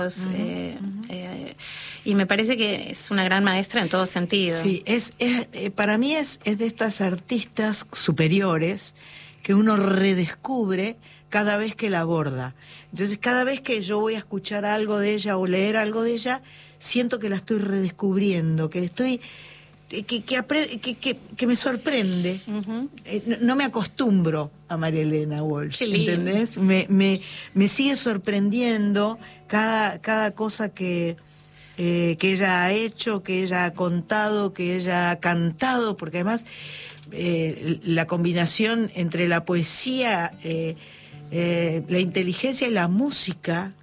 Y me parece que es una gran maestra en todo sentido. Sí, para mí es de estas artistas superiores que uno redescubre cada vez que la aborda. Entonces, cada vez que yo voy a escuchar algo de ella o leer algo de ella, siento que la estoy redescubriendo, que me sorprende. No me acostumbro a María Elena Walsh, ¿entendés? Me sigue sorprendiendo cada cosa que ella ha hecho, que ella ha contado, que ella ha cantado, porque además la combinación entre la poesía, la inteligencia y la música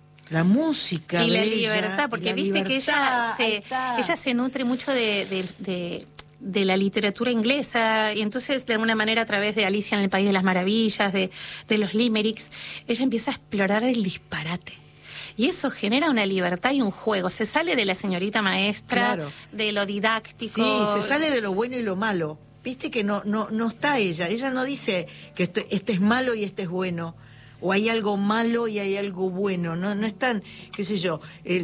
y la de libertad, porque viste que ella se nutre mucho de la literatura inglesa, y entonces de alguna manera a través de Alicia en el País de las Maravillas, de los limericks, ella empieza a explorar el disparate. Y eso genera una libertad y un juego. Se sale de la señorita maestra, claro, de lo didáctico. Sí, se sale de lo bueno y lo malo. Viste que no está ella. Ella no dice que este es malo y este es bueno. O hay algo malo y hay algo bueno. No están, qué sé yo,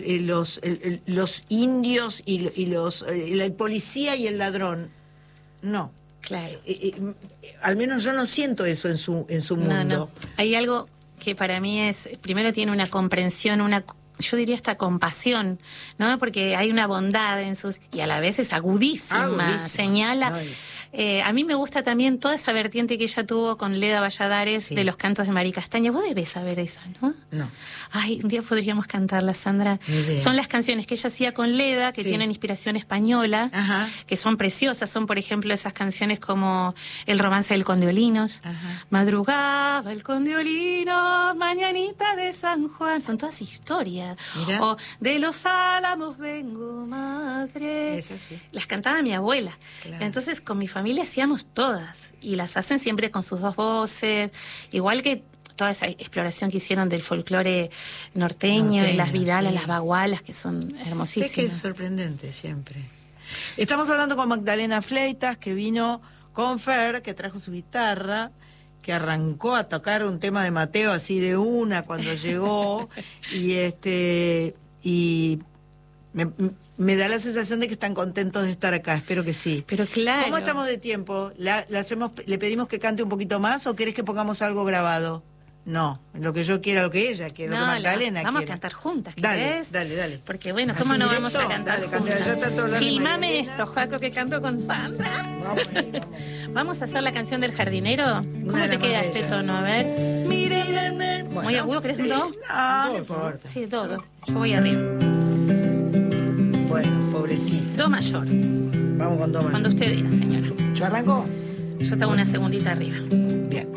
los indios y el policía y el ladrón. No. Claro. Al menos yo no siento eso en su mundo. No. Hay algo que para mí primero tiene una comprensión, yo diría hasta compasión, ¿no? Porque hay una bondad en y a la vez es agudísima. Señala. No, a mí me gusta también toda esa vertiente que ella tuvo con Leda Valladares, sí, de los cantos de Mari Castaña. Vos debés saber esa, ¿no? No. Ay, un día podríamos cantarla, Sandra. Son las canciones que ella hacía con Leda, que tienen inspiración española, que son preciosas. Son, por ejemplo, esas canciones como El romance del Condeolinos, Madrugaba el Condeolino, Mañanita de San Juan. Son todas historias. Mirá. O De los Álamos vengo, madre. Esa sí. Las cantaba mi abuela. Claro. Entonces, con mi familia hacíamos todas, y las hacen siempre con sus dos voces, igual que toda esa exploración que hicieron del folclore norteño, y las vidalas, las bagualas, que son hermosísimas. Es que es sorprendente siempre. Estamos hablando con Magdalena Fleitas, que vino con Fer, que trajo su guitarra, que arrancó a tocar un tema de Mateo así de una cuando llegó, y me da la sensación de que están contentos de estar acá. Espero que sí. Pero claro. ¿Cómo estamos de tiempo? ¿Le pedimos que cante un poquito más o querés que pongamos algo grabado? No, lo que yo quiera, lo que ella quiere, lo que Magdalena quiere. Vamos a cantar juntas, ¿querés? Dale. Porque bueno, ¿cómo no vamos a cantar juntas? Filmame esto, Joaco, que canto con Sandra. Vamos a hacer la canción del jardinero. ¿Cómo te queda este tono? A ver. Mírenme. Bueno, ¿muy agudo? ¿Querés un do? No, por favor. Sí, do. Yo voy arriba. Bueno, pobrecito. Do mayor. Vamos con do mayor. Cuando usted diga, señora. ¿Yo arranco? Yo te hago una segundita arriba. Bien.